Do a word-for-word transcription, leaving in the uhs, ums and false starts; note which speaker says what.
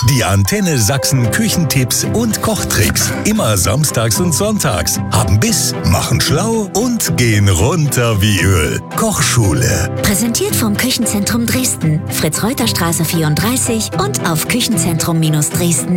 Speaker 1: Die Antenne Sachsen Küchentipps und Kochtricks. Immer samstags und sonntags. Haben Biss, machen schlau und gehen runter wie Öl. Kochschule.
Speaker 2: Präsentiert vom Küchenzentrum Dresden. Fritz-Reuter-Straße vierunddreißig und auf küchenzentrum Dresden.